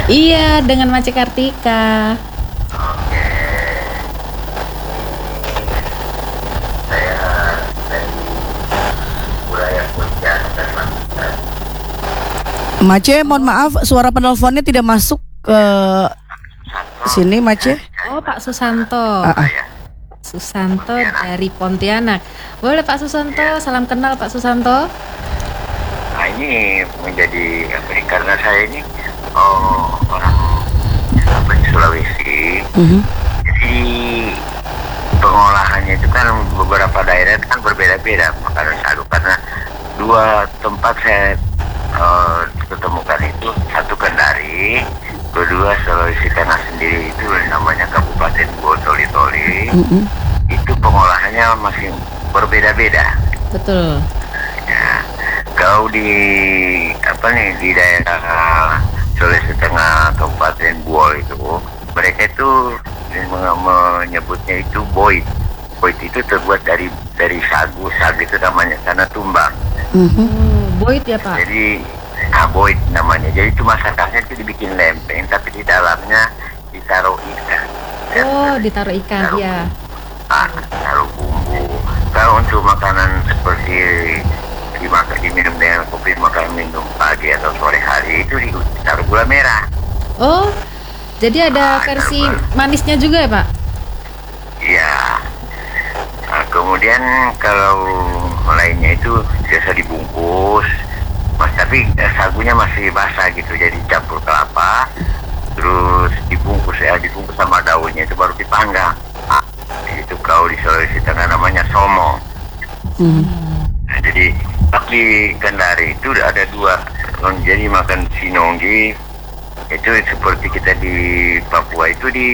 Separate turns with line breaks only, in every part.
Iya, dengan Mace Kartika.
Oke. Saya dari wilayah Pontianak dan Lampung.
Mace, mohon maaf suara penelponnya tidak masuk ke sini, Mace.
Oh, Pak Susanto.
Saya
Susanto dari Pontianak. Boleh Pak Susanto, salam kenal Pak Susanto.
Nah, ini menjadi apa nih, karena saya ini orang apa di Sulawesi. Jadi pengolahannya itu kan beberapa daerah itu kan berbeda-beda makanan sagu, karena dua tempat saya ketemukan itu, satu Kendari, kedua Sulawesi Tengah sendiri itu namanya Kabupaten Toli-Toli. Itu pengolahannya masih berbeda-beda.
Betul.
Ya, kalau di di daerah Sulawesi Tengah Kabupaten Buol itu, mereka itu menyebutnya itu boit. Boit itu terbuat dari sagu. Sagu itu namanya karena tumbang.
Boit ya Pak.
Jadi boit namanya. Jadi itu masakannya itu dibikin lempeng, tapi di dalamnya ditaruh ikan.
Oh, ditaruh ikan ya.
Taruh bumbu. Kalau untuk makanan seperti diminum dengan kopi, makan minum pagi atau sore hari itu ditaruh gula merah.
Oh, jadi ada versi manisnya juga ya Pak?
Iya. Nah, kemudian kalau lainnya itu biasa dibungkus, tapi sagunya masih basah gitu, jadi campur kelapa, terus dibungkus sama daunnya itu baru dipanggang. Itu kalau di Sulawesi Tengah namanya somo. Nah, jadi di Kendari itu ada dua. Jadi makan sinonggi itu seperti kita di Papua itu di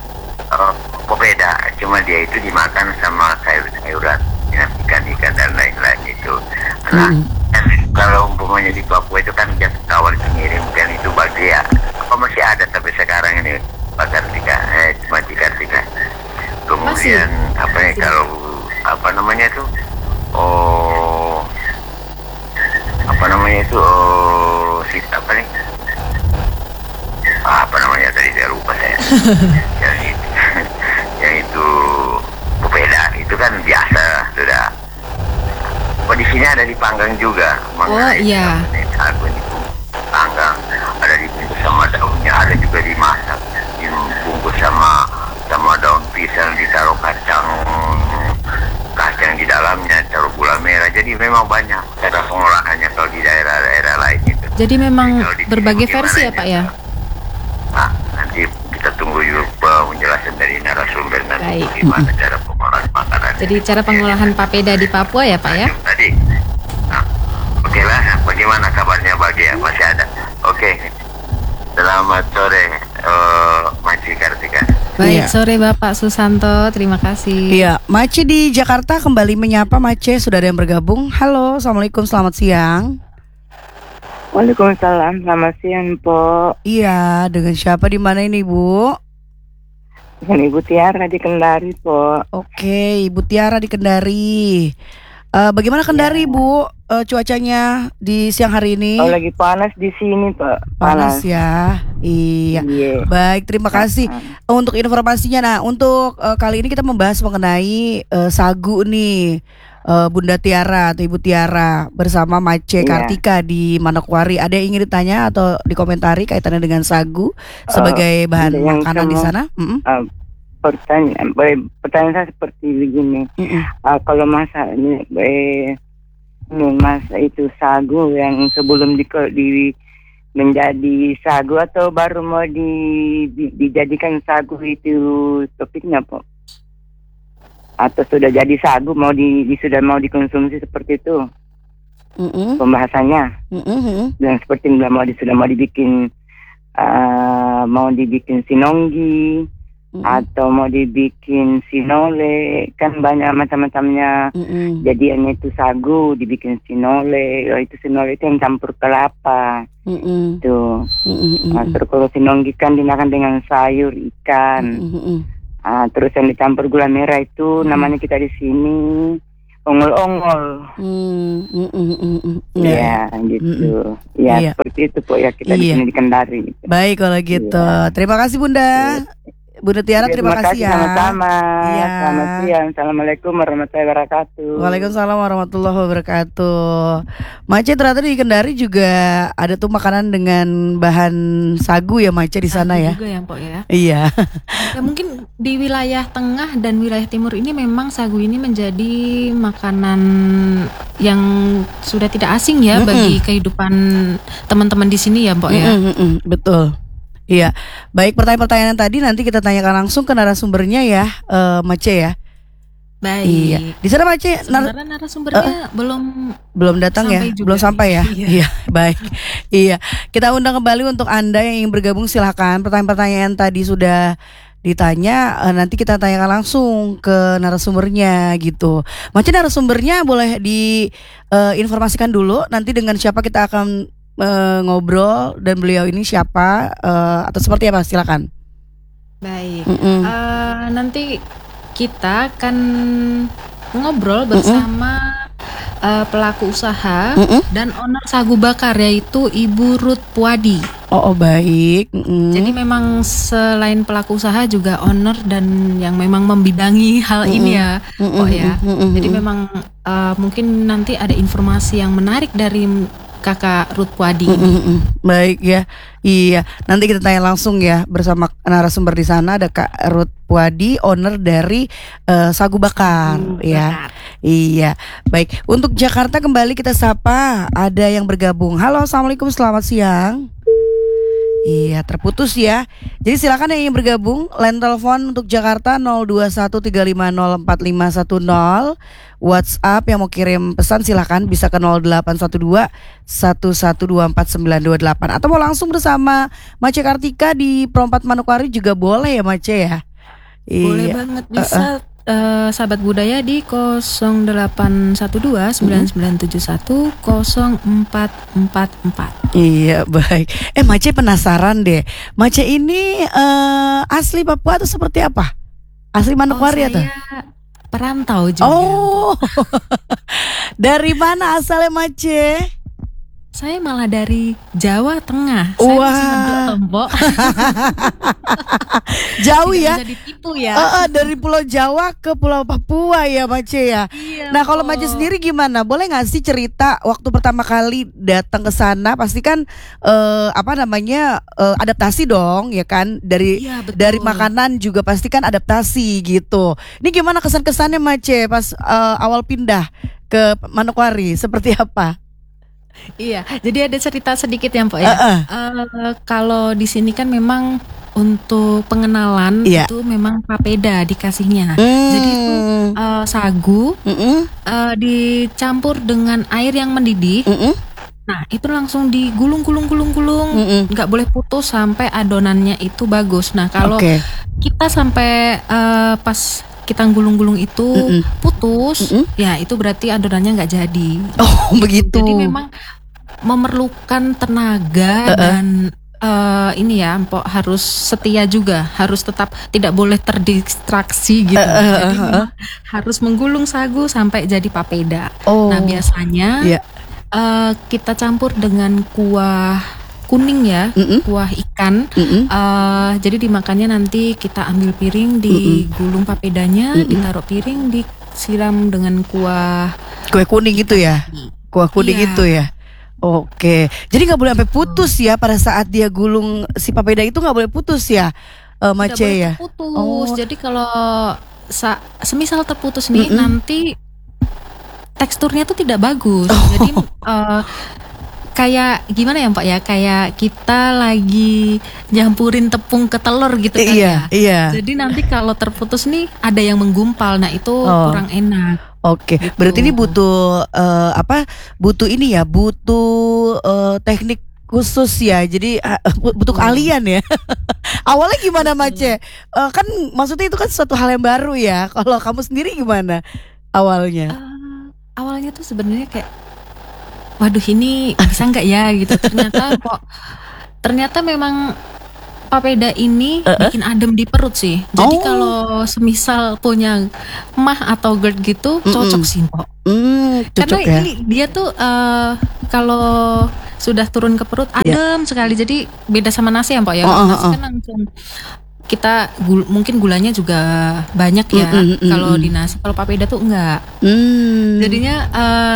beda, cuma dia itu dimakan sama sayur-sayuran, ikan-ikan dan lain-lain itu. Nah, kalau umpamanya di Papua itu kan biasa kawan pengirim kan itu bagia. Apa masih ada sampai sekarang ini Pak Kartika, Maci Kartika. Kemudian kalau tadi saya lupa saya. yang itu pupeda itu kan biasa sudah. Oh, di sini ada dipanggang juga.
Iya.
Sagu dipanggang, ada dibungkus sama daunnya, ada juga dimasak, dibungkus sama daun pisang, ditaruh kacang di dalamnya, taruh gula merah. Jadi memang banyak cara pengolahannya kalau di daerah-daerah lain itu.
Jadi memang berbagai versi ya Pak ya?
Nah, nanti kita tunggu juga penjelasan dari narasumber nanti bagaimana cara pengolahan makanan.
Jadi cara pengolahan papeda di Papua ya Pak ya?
Tadi. Nah, oke lah. Bagaimana kabarnya Bagia? Masih ada? Oke. Selamat sore, Maci Kartika.
Baik, sore Bapak Susanto, terima kasih.
Iya, Mace di Jakarta kembali menyapa. Mace, sudah ada yang bergabung. Halo, assalamualaikum, selamat siang.
Waalaikumsalam, selamat siang, Po.
Iya, dengan siapa di mana ini, Bu?
Dengan Ibu Tiara di Kendari, Po.
Oke, Ibu Tiara di Kendari. Bagaimana Kendari, Bu? Cuacanya di siang hari ini?
Oh, lagi panas di sini, Pak.
Panas ya. Iya. Baik, terima kasih untuk informasinya. Nah, untuk kali ini kita membahas mengenai sagu nih. Bunda Tiara atau Ibu Tiara bersama Mace Kartika di Manokwari. Ada yang ingin ditanya atau dikomentari kaitannya dengan sagu sebagai bahan makanan di sana?
Pertanyaan saya seperti begini. Kalau masa ini masa itu sagu yang sebelum menjadi sagu atau baru mau dijadikan sagu itu topiknya, Po? Atau sudah jadi sagu sudah mau dikonsumsi seperti itu pembahasannya. Dan seperti sudah mau dibikin sinonggi atau mau dibikin sinole, kan banyak macam-macamnya. Jadiannya itu sagu dibikin sinole. Itu sinole itu yang campur kelapa tuh. Terus kalau sinonggi kan dimakan dengan sayur ikan. Terus yang dicampur gula merah itu namanya kita di sini ongol-ongol. Ya, gitu. Ya, seperti itu Pok ya kita di sini di Kendari.
Baik kalau gitu. Terima kasih Bunda. Bunda Tiara, terima kasih ya.
Sama-sama. Selamat siang. Assalamualaikum warahmatullahi wabarakatuh.
Waalaikumsalam warahmatullahi wabarakatuh. Mace, ternyata di Kendari juga ada tuh makanan dengan bahan sagu ya Mace di sana ya.
Juga ya Pok ya.
Iya.
Ya mungkin di wilayah tengah dan wilayah timur ini memang sagu ini menjadi makanan yang sudah tidak asing ya bagi kehidupan teman-teman di sini ya Pok ya.
Betul. Iya, baik, pertanyaan-pertanyaan tadi nanti kita tanyakan langsung ke narasumbernya ya, Mace ya.
Baik.
Iya. Di sana Mace,
sebenarnya narasumbernya
belum datang ya, belum sampai ya. Iya, baik. Iya, kita undang kembali untuk Anda yang ingin bergabung, silahkan. Pertanyaan-pertanyaan tadi sudah ditanya, nanti kita tanyakan langsung ke narasumbernya gitu. Mace, narasumbernya boleh diinformasikan dulu nanti dengan siapa kita akan ngobrol dan beliau ini siapa atau seperti apa, silakan.
Baik. Nanti kita akan ngobrol bersama pelaku usaha dan owner sagu bakar yaitu Ibu Ruth Puadi.
Oh baik.
Jadi memang selain pelaku usaha juga owner dan yang memang membidangi hal ini ya, Pok ya. Jadi memang mungkin nanti ada informasi yang menarik dari Kakak Ruth Puadi.
Baik ya. Iya, nanti kita tanya langsung ya bersama narasumber di sana, ada Kak Ruth Puadi, owner dari Sagu Bakar ya. Iya. Baik, untuk Jakarta kembali kita sapa, ada yang bergabung. Halo, assalamualaikum, selamat siang. Iya, terputus ya. Jadi silakan yang ingin bergabung, line telepon untuk Jakarta 0213504510. WhatsApp yang mau kirim pesan silakan bisa ke 081211249228 atau mau langsung bersama Mace Kartika di Perompat Manokwari juga boleh ya Mace ya.
Boleh banget, bisa sahabat budaya di 081299710444.
Iya, baik. Mace penasaran deh. Mace ini asli Papua atau seperti apa? Asli Manokwari atau?
Perantau juga.
Oh. Dari mana asalnya Mace?
Saya malah dari Jawa Tengah.
Wah. Jauh ya.
Bisa ditipu ya.
Dari Pulau Jawa ke Pulau Papua ya Mace ya.
Iya,
nah kalau Mace sendiri gimana? Boleh nggak sih cerita waktu pertama kali datang ke sana? Pasti kan adaptasi dong ya kan dari makanan juga pasti kan adaptasi gitu. Ini gimana kesan-kesannya Mace pas awal pindah ke Manokwari seperti apa?
Iya, jadi ada cerita sedikit ya Mpok ya. Kalau di sini kan memang untuk pengenalan itu memang papeda dikasihnya. Jadi itu sagu dicampur dengan air yang mendidih. Nah itu langsung digulung, nggak boleh putus sampai adonannya itu bagus. Nah kalau kita sampai pas kita gulung-gulung itu putus, ya itu berarti adonannya nggak jadi.
Oh begitu.
Jadi memang memerlukan tenaga dan ini ya, Mpok harus setia juga, harus tetap tidak boleh terdistraksi gitu. Jadi memang harus menggulung sagu sampai jadi papeda. Nah biasanya kita campur dengan kuah kuning ya, kuah ikan. Jadi dimakannya nanti kita ambil piring, digulung papedanya, ditaruh piring, disiram dengan kuah
kuning itu ya, kuah kuning itu ya. Oke, jadi nggak boleh sampai putus ya pada saat dia gulung si papeda itu, nggak boleh putus ya, Mace ya.
Tidak boleh terputus. Jadi kalau semisal terputus nih, nanti teksturnya tuh tidak bagus. Jadi kayak gimana ya Pak ya, kayak kita lagi nyampurin tepung ke telur gitu kan ya. Iya. Jadi nanti kalau terputus nih ada yang menggumpal, nah itu kurang enak.
Oke, gitu. Berarti ini butuh butuh ini ya, butuh teknik khusus ya. Jadi butuh keahlian ya. Awalnya gimana Mace? Kan maksudnya itu kan suatu hal yang baru ya. Kalau kamu sendiri gimana awalnya?
Awalnya tuh sebenarnya kayak waduh ini bisa nggak ya gitu. Ternyata memang papeda ini bikin adem di perut sih. Jadi kalau semisal punya mah atau GERD gitu, cocok sih, Mpok. Karena
ya?
ini dia tuh kalau sudah turun ke perut adem sekali. Jadi beda sama nasi ya, Mpok ya. Nasi kan langsung kita mungkin gulanya juga banyak ya. Kalau di nasi, kalau papeda tuh enggak. Jadinya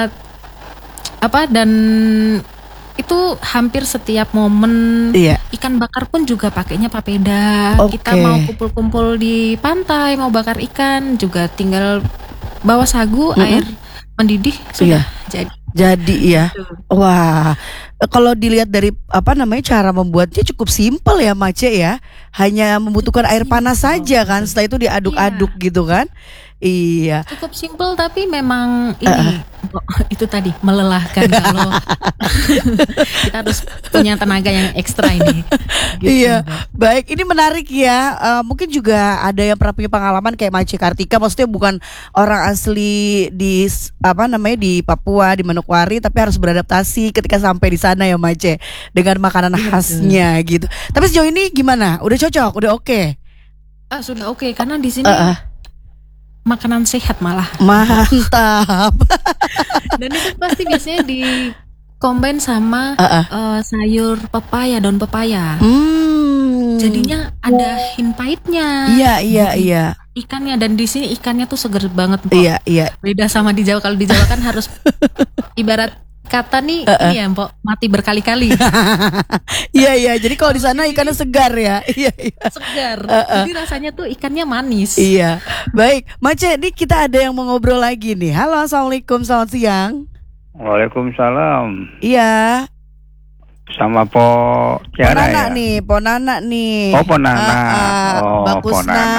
dan itu hampir setiap momen ikan bakar pun juga pakainya papeda. Kita mau kumpul-kumpul di pantai, mau bakar ikan juga tinggal bawa sagu, air mendidih sudah
jadi ya. Wah, kalau dilihat dari cara membuatnya cukup simpel ya, Mace ya. Hanya membutuhkan air panas saja kan. Setelah itu diaduk-aduk gitu kan. Iya.
Cukup simpel tapi memang ini itu tadi melelahkan kalau kita harus punya tenaga yang ekstra ini.
Gitu. Iya. Baik, ini menarik ya. Mungkin juga ada yang pernah punya pengalaman kayak Mace Kartika, maksudnya bukan orang asli di di Papua, di Manokwari, tapi harus beradaptasi ketika sampai di sana ya, Mace, dengan makanan khasnya gitu. Tapi sejauh ini gimana? Udah cocok? Udah oke?
Sudah oke karena di sini makanan sehat malah.
Mantap.
Dan itu pasti biasanya di combine sama sayur pepaya, daun pepaya. Jadinya ada hint pahitnya.
Iya.
Ikannya, dan di sini ikannya tuh seger banget, Mpok.
Iya.
Beda sama di Jawa. Kalau di Jawa kan harus ibarat kata nih ini ya, Mpok, mati berkali-kali.
Iya. Jadi kalau di sana ikannya segar ya. Iya.
Segar. Jadi rasanya tuh ikannya manis.
Iya. Baik, Mace, ini kita ada yang mau ngobrol lagi nih. Halo, assalamualaikum, selamat siang.
Waalaikumsalam.
Iya.
Sama Po Tiara ya.
Po Nana nih.
Oh, Po Nana.
Mbak Kusna.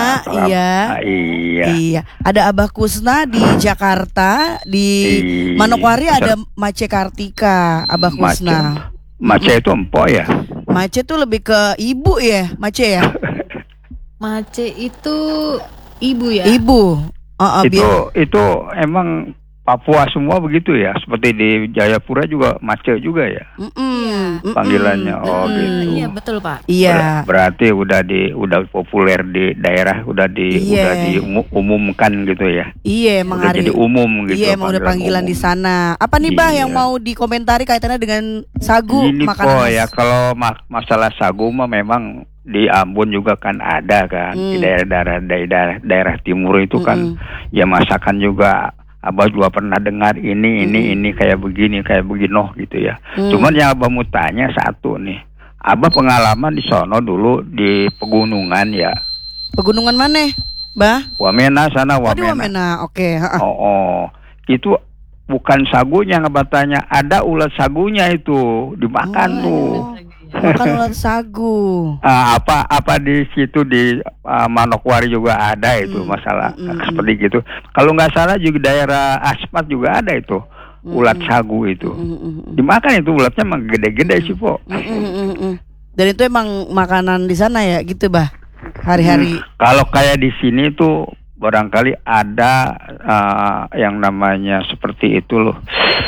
Iya. Ada Abah Kusna di Jakarta, di Manokwari ada Mace Kartika, Abah Kusna.
Mace itu empok ya?
Mace itu lebih ke ibu ya, Mace ya?
Mace itu ibu ya?
Ibu.
Itu emang Papua semua begitu ya, seperti di Jayapura juga Mace juga ya, panggilannya. Gitu.
Iya betul Pak.
Iya.
Berarti udah populer di daerah, udah diumumkan gitu ya.
Iya, emang
jadi umum gitu.
Iya, emang udah panggilan umum di sana. Apa nih Bah yang mau dikomentari kaitannya dengan sagu?
Ini makanan ya, kalau masalah sagu mah memang di Ambon juga kan ada kan, di daerah timur itu kan ya masakan juga. Abah juga pernah dengar ini kayak begini gitu ya. Cuman yang Abah mau tanya satu nih, Abah pengalaman di sono dulu di pegunungan ya.
Pegunungan mana, Bah?
Wamena sana, Wamena.
Di Wamena, oke.
Itu bukan sagunya, Abah tanya, ada ulat sagunya itu dimakan tuh.
Makan ulat sagu.
Apa di situ di Manokwari juga ada itu masalah seperti gitu. Kalau nggak salah juga daerah Asmat juga ada itu ulat sagu itu. Dimakan itu ulatnya emang gede-gede sih Po.
Dan itu emang makanan di sana ya gitu Bah hari-hari.
Kalau kayak di sini tuh barangkali ada yang namanya seperti itu loh.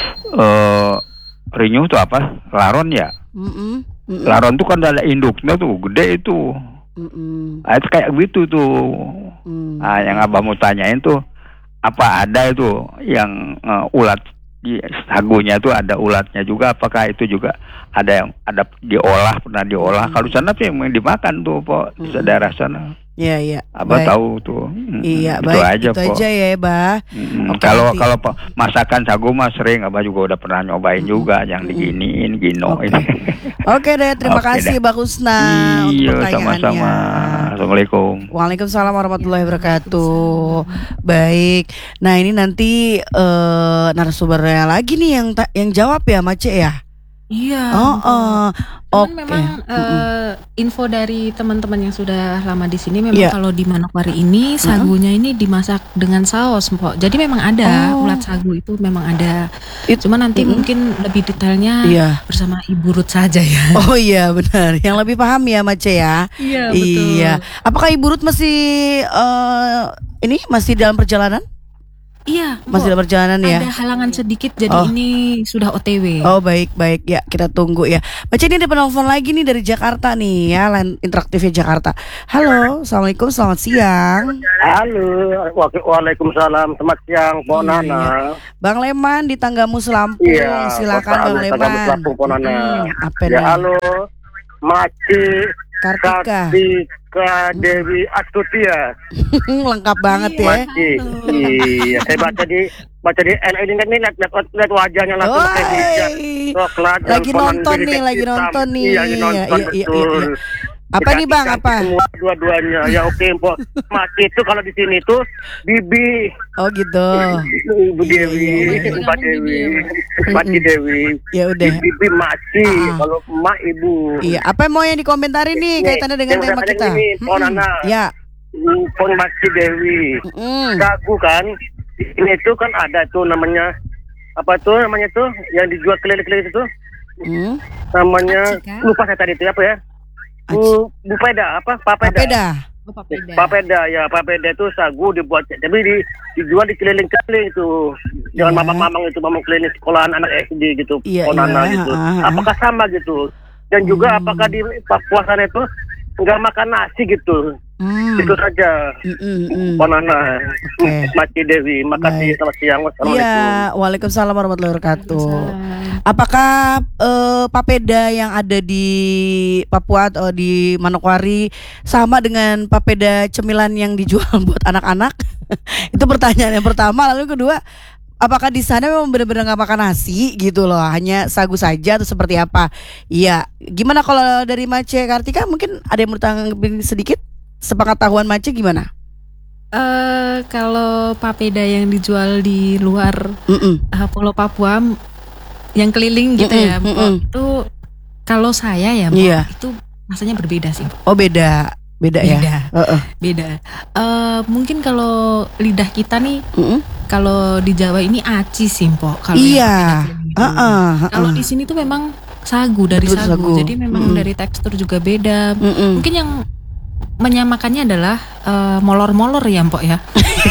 Rinyuh tuh apa? Laron ya. Laron tuh kan ada induknya tuh gede itu. Itu kayak gitu tuh. Yang Abah mau tanyain tuh apa ada itu yang ulat di sagunya tuh ada ulatnya juga, apakah itu juga ada yang pernah diolah. Kalau sana tuh yang dimakan tuh Po di daerah sana.
Iya.
Abah tahu tuh.
Iya, baik. Itu aja ya, Bah.
Kalau masakan sagu mah sering Abah juga udah pernah nyobain juga yang diginiin, gino ini.
Oke deh, terima kasih Mbak Kusna untuk pertanyaannya.
Sama-sama. Assalamualaikum.
Waalaikumsalam warahmatullahi wabarakatuh. Baik. Nah, ini nanti narasumbernya lagi nih yang jawab ya, Mace ya.
Iya.
Memang
info dari teman-teman yang sudah lama di sini memang kalau di Manokwari ini sagunya ini dimasak dengan saus, Mpok. Jadi memang ada ulat sagu itu memang ada. Cuma nanti mungkin lebih detailnya bersama Ibu Ruth saja ya.
Oh iya benar. Yang lebih paham ya Mace ya.
Iya betul.
Iya. Apakah Ibu Ruth masih dalam perjalanan?
Iya,
masih dalam perjalanan ya.
Ada halangan sedikit, jadi ini sudah OTW.
Oh baik ya, kita tunggu ya. Baca ini ada penelpon lagi nih dari Jakarta nih ya, line interaktifnya Jakarta. Halo, assalamualaikum, selamat siang.
Halo, waalaikumsalam, selamat siang, Mbak Nana.
Bang Leman di Tanggamus Lampung, silakan Bang Leman.
Tanggamus Lampung, Mbak Nana.
Apa
ya, halo, Maci
Kartika
Dewi Astutia.
Lengkap banget ya.
Iya, saya baca di ini lihat wajahnya langsung coklat.
Lagi nonton nih. Iya. Apa nih Bang? Apa?
Semua dua-duanya. Ya oke, Mbak. Mati itu kalau di sini tuh Bibi.
Oh gitu.
Ibu Dewi, Mbak Dewi, Mati Dewi.
Ya udah.
Bibi Mati, kalau emak Ibu.
Iya, apa mau yang dikomentari nih kaitannya dengan tema kita?
Nana.
Ya.
Pon Mati Dewi. Sagu kan. Ini tuh kan ada tuh namanya apa tuh namanya tuh yang dijual keliling-keliling itu. Namanya lupa saya tadi itu apa ya? Papeda. Papeda itu sagu dibuat, tapi dijual di keliling-keliling itu. Jangan mamang itu mamang keliling sekolahan anak SD gitu, Ponana gitu. Apakah sama gitu? Dan juga apakah di puasanya itu nggak makan nasi gitu? Itu saja. Ponana. Mati Dewi, makasih, selamat siang. Wassalamualaikum.
Iya, waalaikumsalam warahmatullahi wabarakatuh. Apakah papeda yang ada di Papua atau di Manokwari sama dengan papeda cemilan yang dijual buat anak-anak? Itu pertanyaan yang pertama. Lalu yang kedua, apakah di sana memang benar-benar nggak makan nasi gitu loh, hanya sagu saja atau seperti apa? Iya, gimana kalau dari Mace Kartika, mungkin ada yang mau tanggapin sedikit? Sepengetahuan Mace gimana?
Kalau papeda yang dijual di luar Pulau Papua yang keliling gitu ya, itu kalau saya ya, itu rasanya berbeda sih.
Oh beda ya.
Beda. Mungkin kalau lidah kita nih, kalau di Jawa ini aci sih, Mpok. Kalau kalau di sini tuh memang sagu dari sagu. Jadi memang dari tekstur juga beda. Mungkin yang menyamakannya adalah molor-molor ya, Mpok ya.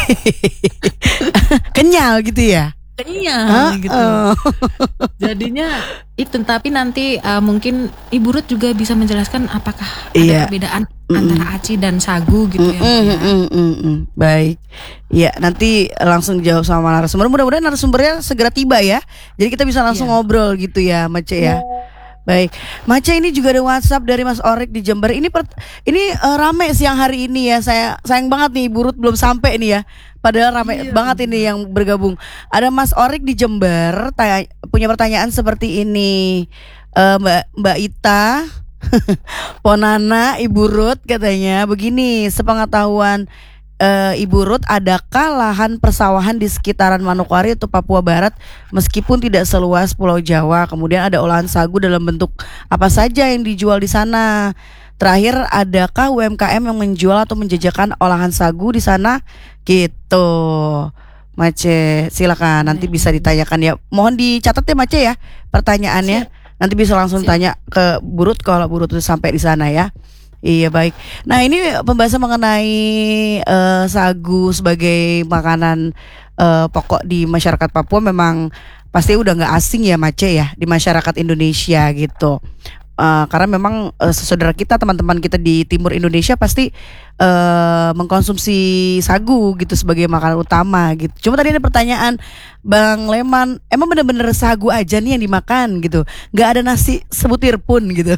Kenyal gitu ya.
Gitu. Jadinya itu, tapi nanti mungkin Ibu Ruth juga bisa menjelaskan apakah ada perbedaan antara aci dan sagu gitu ya.
Baik. Ya, nanti langsung jawab sama narasumber. Mudah-mudahan narasumbernya segera tiba ya. Jadi kita bisa langsung ngobrol gitu ya, Mace ya. Baik, Mace, ini juga ada WhatsApp dari Mas Orik di Jember. Ini rame siang hari ini ya. Sayang banget nih Ibu Ruth belum sampai nih ya. Padahal rame banget ini yang bergabung. Ada Mas Orik di Jember punya pertanyaan seperti ini. Mbak Ita, Ponana, Ibu Ruth katanya begini, sepengetahuan Ibu Ruth, adakah lahan persawahan di sekitaran Manokwari atau Papua Barat meskipun tidak seluas Pulau Jawa? Kemudian ada olahan sagu dalam bentuk apa saja yang dijual di sana? Terakhir, adakah UMKM yang menjual atau menjajakan olahan sagu di sana? Gitu. Mace, silakan, nanti bisa ditanyakan ya. Mohon dicatat ya Mace ya pertanyaannya. Nanti bisa langsung tanya ke Bu Ruth kalau Bu Ruth sampai di sana ya. Iya baik. Nah ini pembahasan mengenai sagu sebagai makanan pokok di masyarakat Papua memang pasti udah nggak asing ya Mace ya di masyarakat Indonesia gitu. Karena memang saudara kita, teman-teman kita di timur Indonesia pasti mengkonsumsi sagu gitu sebagai makanan utama gitu. Cuma tadi ada pertanyaan Bang Leman, emang bener-bener sagu aja nih yang dimakan gitu, nggak ada nasi sebutir pun gitu.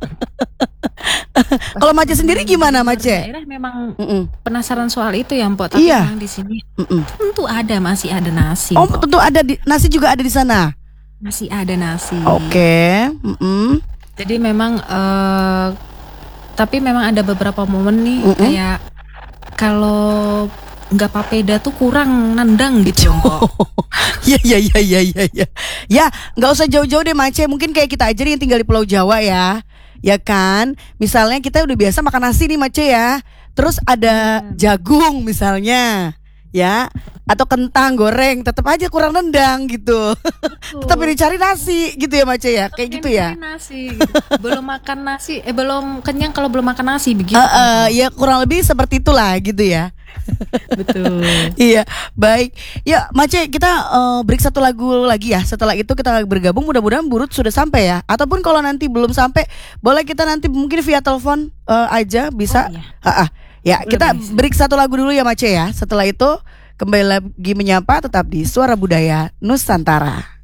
Kalau Mace sendiri gimana Mace?
Daerah memang penasaran soal itu ya Mpok, tapi memang di sini tentu masih ada nasi.
Oh Mpok. Tentu ada nasi juga ada di sana.
Masih ada nasi.
Oke.
Jadi memang tapi memang ada beberapa momen nih kayak kalau nggak papeda tuh kurang nendang gitu Mpok.
Ya. Ya, nggak usah jauh-jauh deh Mace. Mungkin kayak kita aja nih yang tinggal di Pulau Jawa ya. Ya kan, misalnya kita udah biasa makan nasi nih Mace ya. Terus ada jagung misalnya, ya, atau kentang goreng, tetap aja kurang nendang gitu. Tetap dicari nasi gitu ya Mace ya, kayak gitu ya.
Nasi, gitu. Belum makan nasi, belum kenyang kalau belum makan nasi begitu.
Ya kurang lebih seperti itulah gitu ya.
Betul.
Iya, baik. Ya, Mace, kita break satu lagu lagi ya. Setelah itu kita bergabung. Mudah-mudahan Burut sudah sampai ya. Ataupun kalau nanti belum sampai, boleh kita nanti mungkin via telepon aja bisa. Ya, kita break satu lagu dulu ya, Mace ya. Setelah itu kembali lagi menyapa tetap di Suara Budaya Nusantara.